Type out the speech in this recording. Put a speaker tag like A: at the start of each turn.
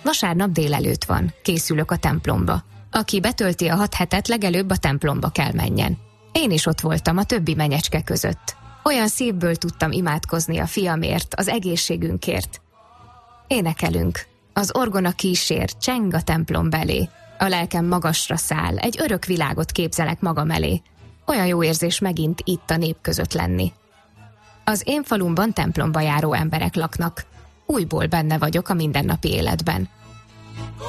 A: Vasárnap délelőtt van, készülök a templomba. Aki betölti a 6 hetet, legelőbb a templomba kell menjen. Én is ott voltam a többi menyecske között. Olyan szívből tudtam imádkozni a fiamért, az egészségünkért. Énekelünk. Az orgona kísér, cseng a templom belé. A lelkem magasra száll, egy örök világot képzelek magam elé. Olyan jó érzés megint itt a nép között lenni. Az én falumban templomba járó emberek laknak. Újból benne vagyok a mindennapi életben.